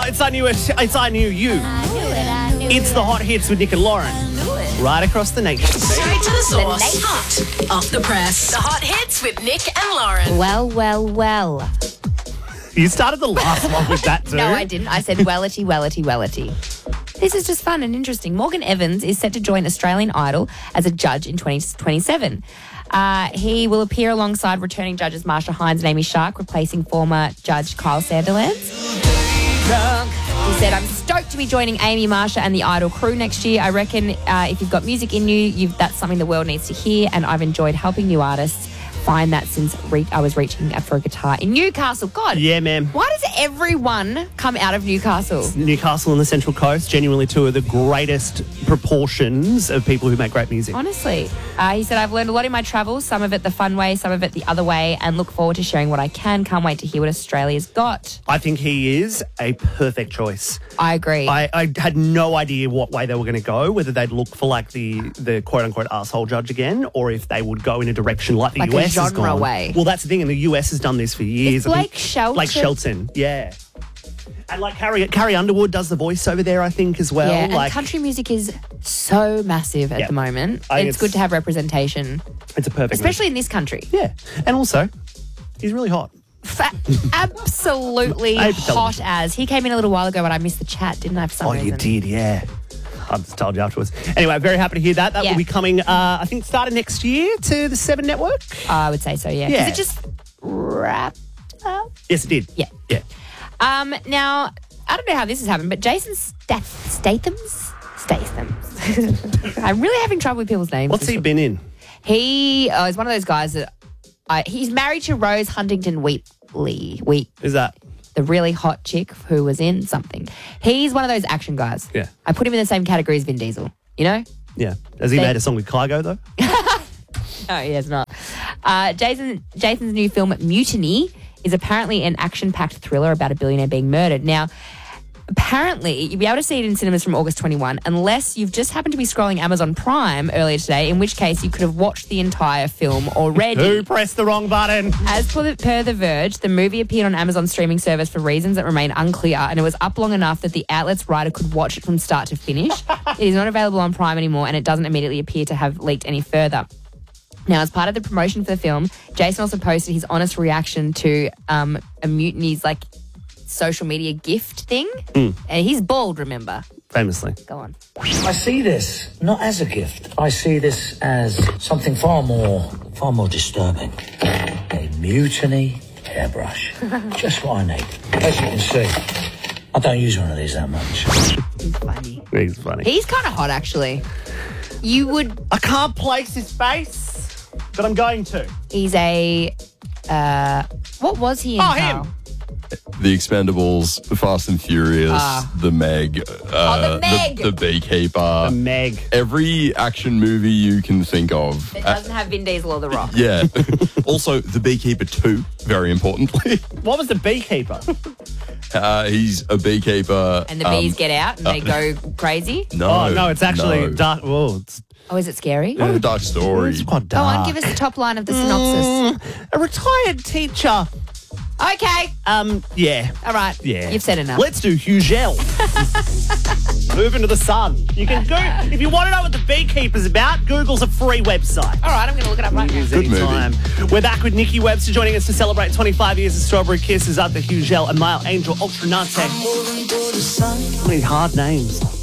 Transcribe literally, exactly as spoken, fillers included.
it's I knew it. It's I knew you. I knew it, I knew It's it. the hot hits with Nick and Lauren. Right across the nation. Straight to the source. nation. Hot off the press. The hot hits with Nick and Lauren. Well, well, well. You started the last one with that too. No, I didn't. I said wellity, wellity, wellity. This is just fun and interesting. Morgan Evans is set to join Australian Idol as a judge in twenty twenty-seven. Uh, he will appear alongside returning judges Marsha Hines and Amy Shark, replacing former judge Kyle Sandilands. He said, I'm stoked to be joining Amy, Marsha and the Idol crew next year. I reckon uh, if you've got music in you, you've, that's something the world needs to hear, and I've enjoyed helping new artists find that since re- I was reaching out for a guitar in Newcastle. God. Yeah, ma'am. Why does everyone come out of Newcastle? Newcastle and the Central Coast, genuinely two of the greatest proportions of people who make great music. Honestly. Uh, he said, I've learned a lot in my travels, some of it the fun way, some of it the other way, and look forward to sharing what I can. Can't wait to hear what Australia's got. I think he is a perfect choice. I agree. I, I had no idea what way they were going to go, whether they'd look for like the, the quote-unquote arsehole judge again, or if they would go in a direction like the Like U a S has genre gone. way. Well, that's the thing, and the U S has done this for years. It's I think- Blake Shelton. Blake Shelton, yeah. And like Carrie, Carrie Underwood does the voice over there, I think, as well. yeah, and like, country music is so massive at Yeah. the moment. I think It's, it's- good to have representation, it's a perfect especially in this country. move. Yeah. And also, he's really hot. Fa- absolutely I hate to tell hot you. as. He came in a little while ago, but I missed the chat, didn't I, for some Oh, reason? you did, yeah. I just told you afterwards. Anyway, very happy to hear that. That Yeah. will be coming, uh, I think, starting next year to the Seven Network. I would say so, yeah. Yeah. Because it just wrapped up. Yes, it did. Yeah. Yeah. Um, now, I don't know how this has happened, but Jason Stath- Statham's? Statham's. I'm really having trouble with people's names. What's he been in? He uh, is one of those guys that uh, he's married to Rose Huntington Wheatley, Wheat, Is that? the really hot chick who was in something. He's one of those action guys. Yeah. I put him in the same category as Vin Diesel. You know? Yeah. Has he They- made a song with Kygo, though? No, he has not. Uh, Jason Jason's new film Mutiny is apparently an action-packed thriller about a billionaire being murdered. Now, apparently, you'll be able to see it in cinemas from August twenty-first, unless you've just happened to be scrolling Amazon Prime earlier today, in which case you could have watched the entire film already. Who pressed the wrong button? As per the, per The Verge, the movie appeared on Amazon's streaming service for reasons that remain unclear, and it was up long enough that the outlet's writer could watch it from start to finish. It is not available on Prime anymore, and it doesn't immediately appear to have leaked any further. Now, as part of the promotion for the film, Jason also posted his honest reaction to um, a Mutiny's like social media gift thing. And he's bald, remember? Famously. Go on. I see this not as a gift. I see this as something far more, far more disturbing. A mutiny hairbrush. Just what I need. As you can see, I don't use one of these that much. He's funny. He's funny. He's kind of hot, actually. You would... I can't place his face, but I'm going to. He's a... Uh, what was he in, Oh, Carl? him. The Expendables, The Fast and Furious, Ah. The Meg, uh, Oh, The Meg. the, Beekeeper. Meg. Every action movie you can think of. It doesn't have Vin Diesel or The Rock. Yeah. Also, The Beekeeper two, very importantly. What was the beekeeper? Uh, he's a beekeeper. And the bees um, get out and they go crazy. No. oh, no, it's actually no. dark. Whoa, it's, Oh, is it scary? What a dark story. it's quite Go dark. on, give us the top line of the synopsis. Mm, a retired teacher. Okay. Um, yeah. All right. Yeah. You've said enough. Let's do Hugel. Move into the sun. You can go if you want to know what the beekeeper's about. Google's a free website. All right, I'm going to look it up right now. Good movie. Anytime. We're back with Nikki Webster joining us to celebrate twenty-five years of Strawberry Kisses, Arthur Hugel and Mile Angel Ultranate. How many hard names?